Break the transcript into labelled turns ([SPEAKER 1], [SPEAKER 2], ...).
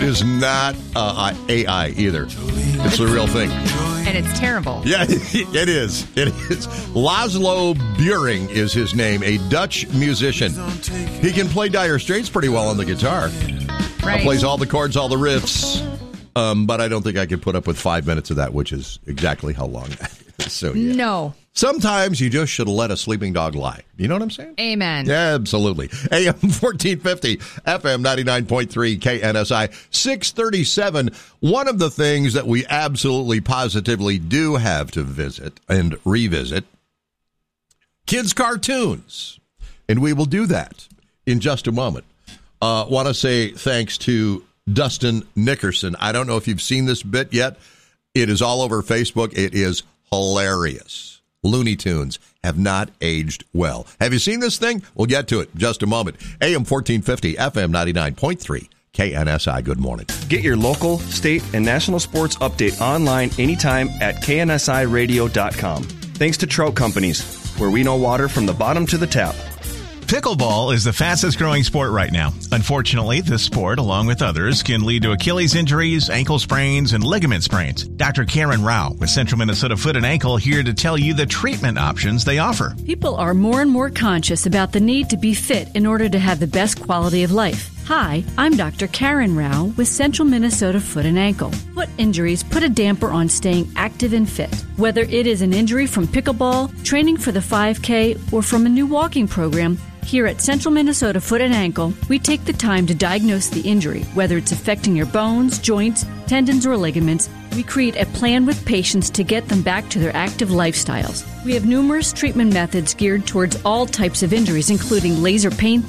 [SPEAKER 1] is not AI either. It's the real thing.
[SPEAKER 2] And it's terrible.
[SPEAKER 1] Yeah, it is. It is. Laszlo Buring is his name, a Dutch musician. He can play Dire Straits pretty well on the guitar.
[SPEAKER 2] Right.
[SPEAKER 1] Plays all the chords, all the riffs. But I don't think I could put up with 5 minutes of that, which is exactly how long that is. So, yeah.
[SPEAKER 2] No.
[SPEAKER 1] Sometimes you just should have let a sleeping dog lie. You know what I'm saying?
[SPEAKER 2] Amen.
[SPEAKER 1] Yeah, absolutely. AM 1450, FM 99.3, KNSI, 637. One of the things that we absolutely positively do have to visit and revisit, kids' cartoons. And we will do that in just a moment. Want to say thanks to Dustin Nickerson. I don't know if you've seen this bit yet. It is all over Facebook. It is hilarious. Looney Tunes have not aged well. Have you seen this thing? We'll get to it in just a moment. AM 1450, FM 99.3, KNSI. Good morning.
[SPEAKER 3] Get your local, state, and national sports update online anytime at KNSIRadio.com. Thanks to Trout Companies, where we know water from the bottom to the tap.
[SPEAKER 4] Pickleball is the fastest growing sport right now. Unfortunately, this sport, along with others, can lead to Achilles injuries, ankle sprains, and ligament sprains. Dr. Karen Rao with Central Minnesota Foot and Ankle here to tell you the treatment options they offer.
[SPEAKER 5] People are more and more conscious about the need to be fit in order to have the best quality of life. Hi, I'm Dr. Karen Rao with Central Minnesota Foot and Ankle. Foot injuries put a damper on staying active and fit. Whether it is an injury from pickleball, training for the 5K, or from a new walking program, here at Central Minnesota Foot and Ankle, we take the time to diagnose the injury, whether it's affecting your bones, joints, tendons, or ligaments. We create a plan with patients to get them back to their active lifestyles. We have numerous treatment methods geared towards all types of injuries, including laser pain